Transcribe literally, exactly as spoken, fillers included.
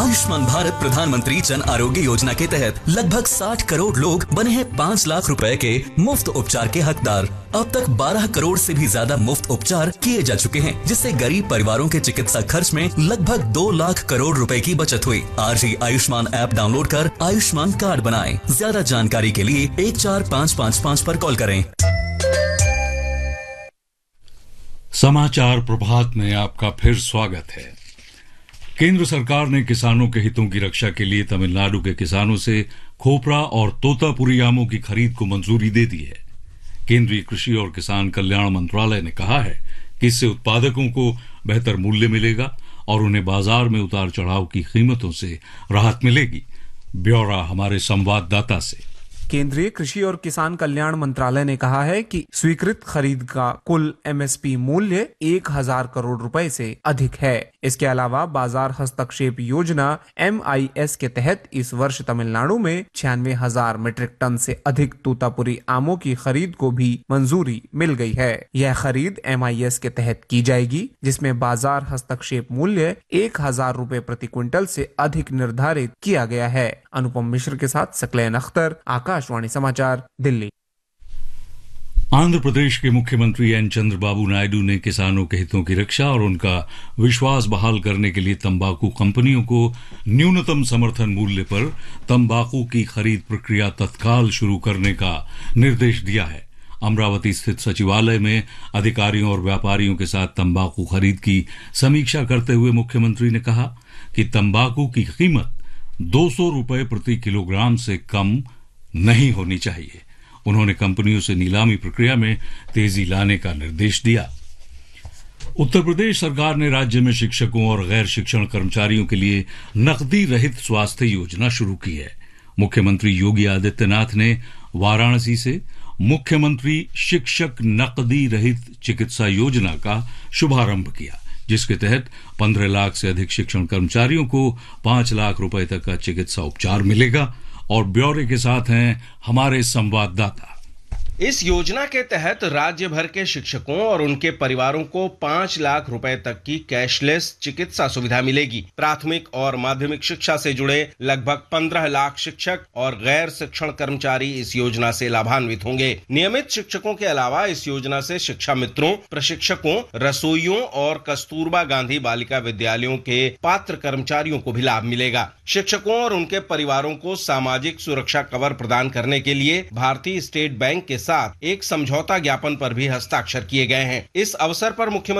आयुष्मान भारत प्रधानमंत्री जन आरोग्य योजना के तहत लगभग साठ करोड़ लोग बने हैं पाँच लाख रुपए के मुफ्त उपचार के हकदार। अब तक बारह करोड़ से भी ज्यादा मुफ्त उपचार किए जा चुके हैं, जिससे गरीब परिवारों के चिकित्सा खर्च में लगभग दो लाख करोड़ रुपए की बचत हुई। आज ही आयुष्मान ऐप डाउनलोड कर आयुष्मान कार्ड बनाएं। ज्यादा जानकारी के लिए एक चार पाँच पाँच पाँच पर कॉल करें। समाचार प्रभात में आपका फिर स्वागत है। केंद्र सरकार ने किसानों के हितों की रक्षा के लिए तमिलनाडु के किसानों से खोपरा और तोतापुरी आमों की खरीद को मंजूरी दे दी है। केंद्रीय कृषि और किसान कल्याण मंत्रालय ने कहा है कि इससे उत्पादकों को बेहतर मूल्य मिलेगा और उन्हें बाजार में उतार चढ़ाव की कीमतों से राहत मिलेगी। ब्यौरा हमारे संवाददाता से। केंद्रीय कृषि और किसान कल्याण मंत्रालय ने कहा है कि स्वीकृत खरीद का कुल एमएसपी मूल्य एक हजार करोड़ रुपए से अधिक है। इसके अलावा बाजार हस्तक्षेप योजना एमआईएस के तहत इस वर्ष तमिलनाडु में छियानवे हजार मीट्रिक टन से अधिक तोतापुरी आमों की खरीद को भी मंजूरी मिल गई है। यह खरीद एमआईएस के तहत की जाएगी, जिसमें बाजार हस्तक्षेप मूल्य एक हजार रूपए प्रति क्विंटल से अधिक निर्धारित किया गया है। अनुपम मिश्र के साथ सकलैन अख्तर, आकाशवाणी समाचार, दिल्ली। आंध्र प्रदेश के मुख्यमंत्री एन चंद्रबाबू नायडू ने किसानों के हितों की रक्षा और उनका विश्वास बहाल करने के लिए तंबाकू कंपनियों को न्यूनतम समर्थन मूल्य पर तंबाकू की खरीद प्रक्रिया तत्काल शुरू करने का निर्देश दिया है। अमरावती स्थित सचिवालय में अधिकारियों और व्यापारियों के साथ तंबाकू खरीद की समीक्षा करते हुए मुख्यमंत्री ने कहा कि तंबाकू की कीमत दो सौ रुपए प्रति किलोग्राम से कम नहीं होनी चाहिए। उन्होंने कंपनियों से नीलामी प्रक्रिया में तेजी लाने का निर्देश दिया। उत्तर प्रदेश सरकार ने राज्य में शिक्षकों और गैर शिक्षण कर्मचारियों के लिए नकदी रहित स्वास्थ्य योजना शुरू की है। मुख्यमंत्री योगी आदित्यनाथ ने वाराणसी से मुख्यमंत्री शिक्षक नकदी रहित चिकित्सा योजना का शुभारंभ किया, जिसके तहत पंद्रह लाख से अधिक शिक्षण कर्मचारियों को पांच लाख रुपए तक का चिकित्सा उपचार मिलेगा। और ब्यौरे के साथ हैं हमारे संवाददाता। इस योजना के तहत राज्य भर के शिक्षकों और उनके परिवारों को पांच लाख रुपए तक की कैशलेस चिकित्सा सुविधा मिलेगी। प्राथमिक और माध्यमिक शिक्षा से जुड़े लगभग पंद्रह लाख शिक्षक और गैर शिक्षण कर्मचारी इस योजना से लाभान्वित होंगे। नियमित शिक्षकों के अलावा इस योजना से शिक्षा मित्रों, प्रशिक्षकों, रसोइयों और कस्तूरबा गांधी बालिका विद्यालयों के पात्र कर्मचारियों को भी लाभ मिलेगा। शिक्षकों और उनके परिवारों को सामाजिक सुरक्षा कवर प्रदान करने के लिए भारतीय स्टेट बैंक के साथ एक समझौता ज्ञापन पर भी हस्ताक्षर किए गए हैं। इस अवसर पर मुख्यमंत्री